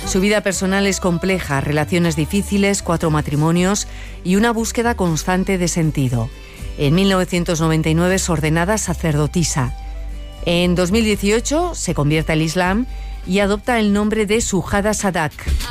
Su vida personal es compleja, relaciones difíciles, 4 matrimonios y una búsqueda constante de sentido. En 1999 es ordenada sacerdotisa. En 2018 se convierte al Islam y adopta el nombre de Shuhada Sadak.